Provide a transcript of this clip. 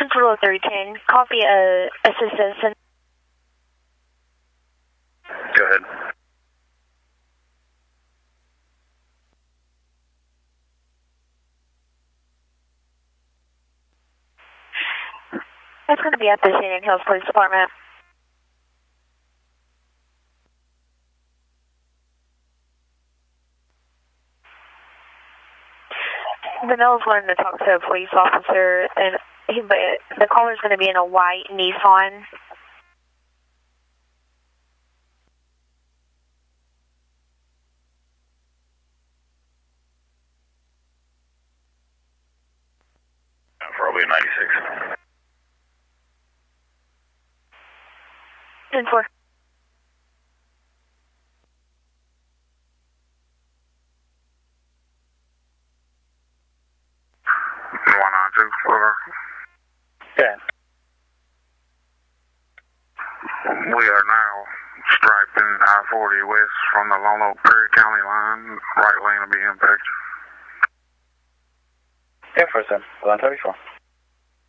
Central 310, coffee assistance. Go ahead. That's going to be at the Shannon Hills Police Department. Vanessa's wanting to talk to a police officer, and the caller's going to be in a white Nissan. Probably 96. 10-4. Yeah. We are now striping I-40 west from the Lone Oak Prairie County line. Right lane will be impacted. Yeah, 134.